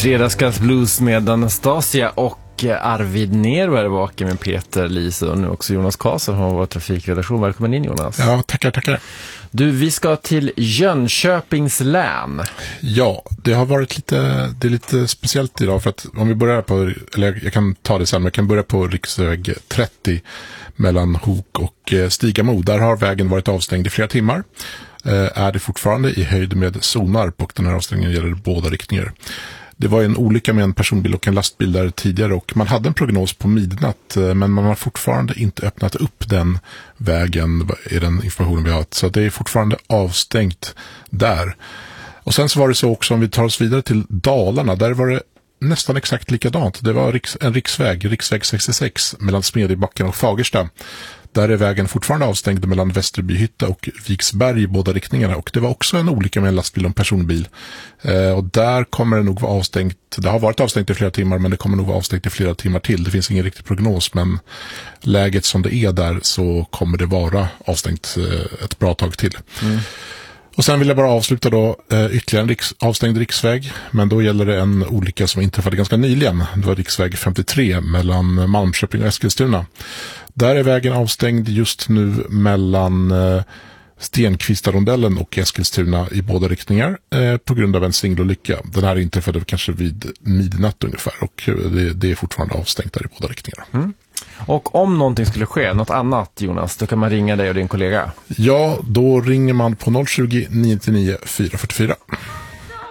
Fredagskast Blues med Anastasia och Arvid Nero är vaken med Peter Lise och nu också Jonas Karlsson har vår trafikredaktion. Välkommen in, Jonas. Ja, tackar. Du, vi ska till Jönköpings län. Ja, det har varit lite speciellt idag för att om vi börjar på, eller jag kan ta det sen, men jag kan börja på riksväg 30 mellan Hok och Stigamo. Där har vägen varit avstängd i flera timmar. Är det fortfarande i höjd med Sonarp och den här avstängningen gäller båda riktningar. Det var en olycka med en personbil och en lastbil där tidigare och man hade en prognos på midnatt men man har fortfarande inte öppnat upp den vägen i den informationen vi har. Så det är fortfarande avstängt där. Och sen så var det så också om vi tar oss vidare till Dalarna, där var det nästan exakt likadant. Det var en riksväg 66 mellan Smedjebacken och Fagersta. Där är vägen fortfarande avstängd mellan Västerbyhytta och Viksberg i båda riktningarna. Och det var också en olycka med en lastbil och en personbil. Och där kommer det nog vara avstängt. Det har varit avstängt i flera timmar men det kommer nog vara avstängt i flera timmar till. Det finns ingen riktig prognos men läget som det är där så kommer det vara avstängt ett bra tag till. Och sen vill jag bara avsluta då ytterligare en avstängd riksväg. Men då gäller det en olycka som inträffade ganska nyligen. Det var riksväg 53 mellan Malmköping och Eskilstuna. Där är vägen avstängd just nu mellan Stenkvistarondellen och Eskilstuna i båda riktningar på grund av en singelolycka. Den här inträffade kanske vid midnatt ungefär och det är fortfarande avstängt där i båda riktningar. Och om någonting skulle ske, något annat Jonas, då kan man ringa dig och din kollega. Ja, då ringer man på 020 999 444.